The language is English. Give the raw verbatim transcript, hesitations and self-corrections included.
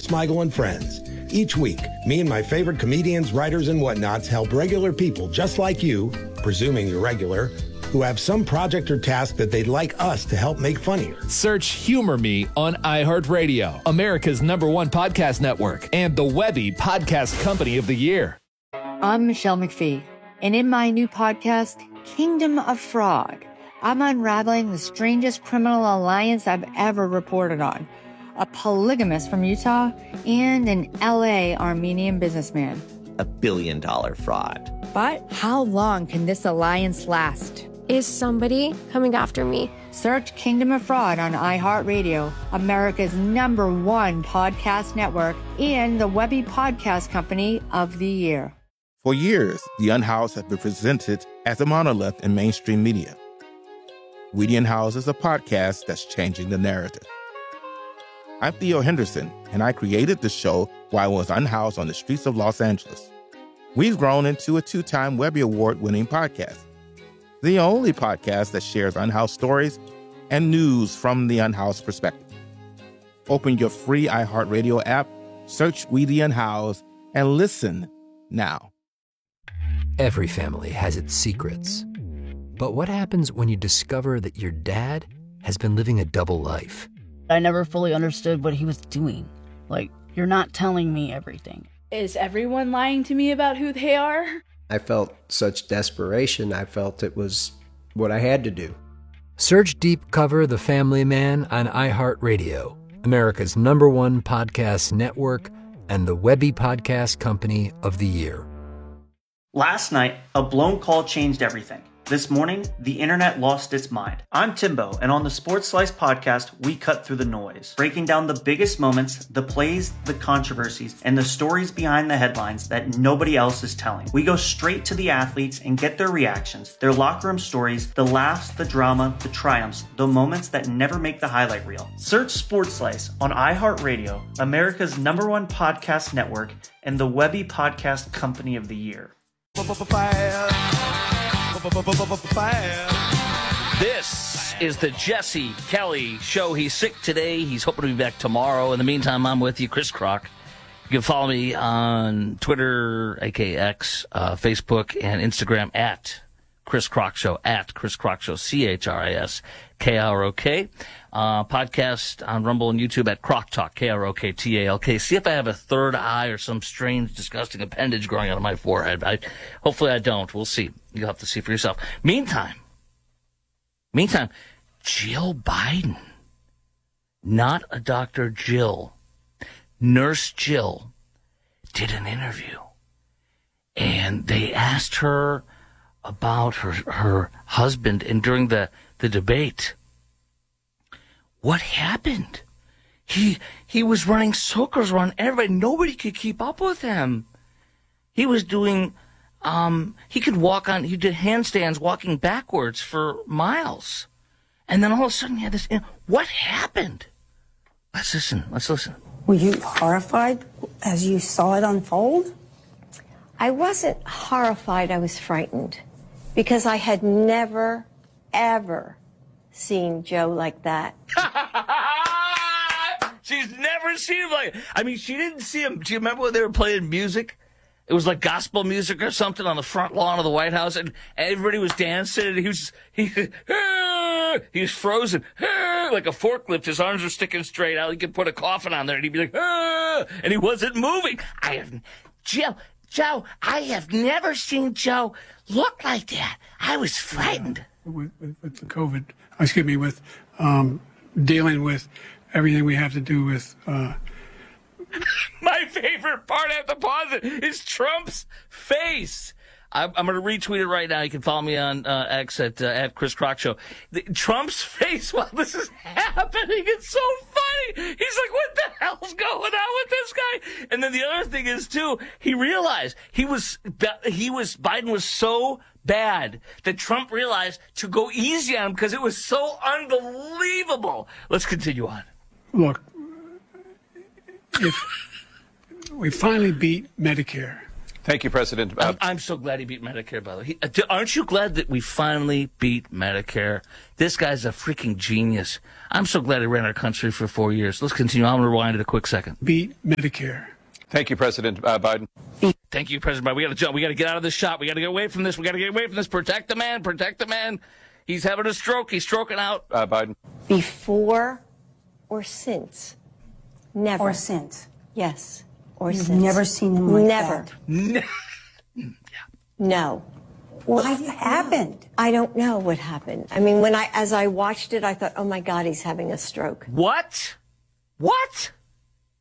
Smigel and Friends. Each week, me and my favorite comedians, writers, and whatnots help regular people just like you, presuming you're regular, who have some project or task that they'd like us to help make funnier. Search Humor Me on iHeartRadio, America's number one podcast network, and the Webby Podcast Company of the Year. I'm Michelle McPhee, and in my new podcast, Kingdom of Fraud, I'm unraveling the strangest criminal alliance I've ever reported on. A polygamist from Utah and an L A Armenian businessman. A billion dollar fraud. But how long can this alliance last? Is somebody coming after me? Search Kingdom of Fraud on iHeartRadio, America's number one podcast network, and the Webby Podcast Company of the Year. For years, The Unhoused has been presented as a monolith in mainstream media. We the Unhoused is a podcast that's changing the narrative. I'm Theo Henderson, and I created the show while I was unhoused on the streets of Los Angeles. We've grown into a two-time Webby Award-winning podcast, the only podcast that shares unhoused stories and news from the unhoused perspective. Open your free iHeartRadio app, search We the Unhoused, and listen now. Every family has its secrets. But what happens when you discover that your dad has been living a double life? I never fully understood what he was doing. Like, you're not telling me everything. Is everyone lying to me about who they are? I felt such desperation. I felt it was what I had to do. Search Deep Cover The Family Man on iHeartRadio, America's number one podcast network, and the Webby Podcast Company of the Year. Last night, a blown call changed everything. This morning, the internet lost its mind. I'm Timbo, and on the Sports Slice podcast, we cut through the noise, breaking down the biggest moments, the plays, the controversies, and the stories behind the headlines that nobody else is telling. We go straight to the athletes and get their reactions, their locker room stories, the laughs, the drama, the triumphs, the moments that never make the highlight reel. Search Sports Slice on iHeartRadio, America's number one podcast network, and the Webby Podcast Company of the Year. This is the Jesse Kelly Show. He's sick today. He's hoping to be back tomorrow. In the meantime, I'm with you, Chris Crock. You can follow me on Twitter, aka X, uh, Facebook, and Instagram at Chris Crock Show, at Chris Crock Show, C H R I S K R O K. Uh, podcast on Rumble and YouTube at Crock Talk, K R O K T A L K. See if I have a third eye or some strange, disgusting appendage growing out of my forehead. I, hopefully I don't. We'll see. You'll have to see for yourself. Meantime, meantime, Jill Biden, not a Doctor Jill, Nurse Jill, did an interview. And they asked her about her, her husband, and during the, the debate, what happened? He he was running circles around everybody. Nobody could keep up with him. He was doing, um, he could walk on, he did handstands walking backwards for miles. And then all of a sudden he had this, what happened? Let's listen, let's listen. Were you horrified as you saw it unfold? I wasn't horrified, I was frightened. Because I had never, ever seen Joe like that. She's never seen him like, I mean, she didn't see him. Do you remember when they were playing music? It was like gospel music or something on the front lawn of the White House, and everybody was dancing, and he was, he, he was frozen, like a forklift. His arms were sticking straight out. He could put a coffin on there, and he'd be like, and he wasn't moving. I have, Joe, Joe, I have never seen Joe look like that. I was frightened. With, with, with the COVID, excuse me, with um, dealing with everything we have to do with. Uh... My favorite part, I have to pause it, is Trump's face. I'm, I'm going to retweet it right now. You can follow me on uh, X at, uh, at Chris Crock Show. The, Trump's face while this is happening, it's so funny. He's like, what the hell's going on with this guy? And then the other thing is, too, he realized he was, he was, Biden was so bad that Trump realized to go easy on him because it was so unbelievable. Let's continue on. Look, if we finally beat Medicare, Thank you, President. Uh, I'm, I'm so glad he beat Medicare, by the way. He, uh, aren't you glad that we finally beat Medicare? This guy's a freaking genius. I'm so glad he ran our country for four years. Let's continue. I'm going to rewind it a quick second. Beat Medicare. Thank you, President uh, Biden. Thank you, President Biden. We got to jump. We got to get out of this shot. We got to get away from this. We got to get away from this. Protect the man. Protect the man. He's having a stroke. He's stroking out. Uh, Biden. Before or since? Never. Or since? Yes. Or You've since. never seen him like Never. that? Ne- No. What happened? I don't know what happened. I mean, when I, as I watched it, I thought, oh my God, he's having a stroke. What? What?